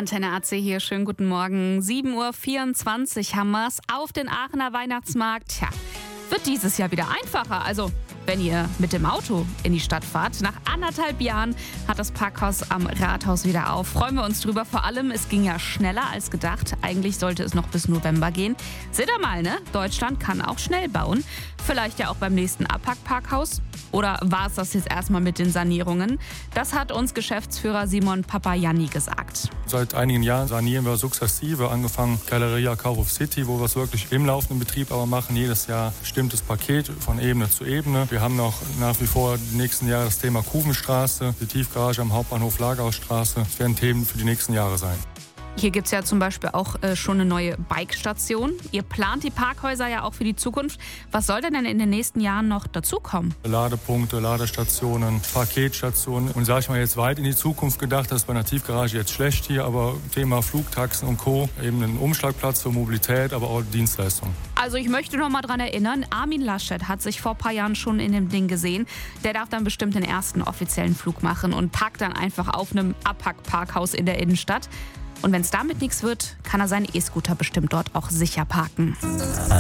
Antenne AC hier, schönen guten Morgen. 7:24 Uhr haben wir's auf den Aachener Weihnachtsmarkt. Tja, wird dieses Jahr wieder einfacher. Also, wenn ihr mit dem Auto in die Stadt fahrt. Nach 1,5 Jahren hat das Parkhaus am Rathaus wieder auf. Freuen wir uns drüber. Vor allem, es ging ja schneller als gedacht. Eigentlich sollte es noch bis November gehen. Seht ihr mal, ne? Deutschland kann auch schnell bauen. Vielleicht ja auch beim nächsten Abpack-Parkhaus. Oder war es das jetzt erstmal mit den Sanierungen? Das hat uns Geschäftsführer Simon Papagianni gesagt. Seit einigen Jahren sanieren wir sukzessive, angefangen Galeria Kaufhof City, wo wir es wirklich im laufenden Betrieb aber machen. Jedes Jahr bestimmtes Paket von Ebene zu Ebene. Wir haben noch nach wie vor die nächsten Jahre das Thema Kuvenstraße, die Tiefgarage am Hauptbahnhof Lagerhausstraße. Das werden Themen für die nächsten Jahre sein. Hier gibt es ja zum Beispiel auch schon eine neue Bike-Station. Ihr plant die Parkhäuser ja auch für die Zukunft. Was soll denn in den nächsten Jahren noch dazukommen? Ladepunkte, Ladestationen, Paketstationen. Und sage ich mal jetzt weit in die Zukunft gedacht, das ist bei einer Tiefgarage jetzt schlecht hier, aber Thema Flugtaxen und Co. Eben ein Umschlagplatz für Mobilität, aber auch Dienstleistungen. Also ich möchte noch mal dran erinnern, Armin Laschet hat sich vor ein paar Jahren schon in dem Ding gesehen. Der darf dann bestimmt den ersten offiziellen Flug machen und parkt dann einfach auf einem Abpack-Parkhaus in der Innenstadt. Und wenn es damit nichts wird, kann er seinen E-Scooter bestimmt dort auch sicher parken.